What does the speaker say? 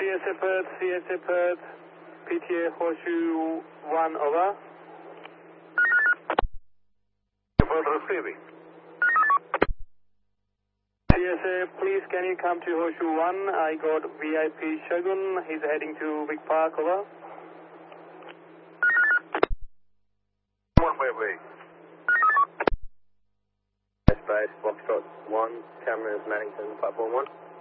CSA Perth, PTA Horseshoe 1, over. Perth receiving. CSA, please can you come to Horseshoe 1? I got VIP Shagun, he's heading to Vic Park, over. One way. Space, Foxtrot 1, Cameron, Mannington, platform 1.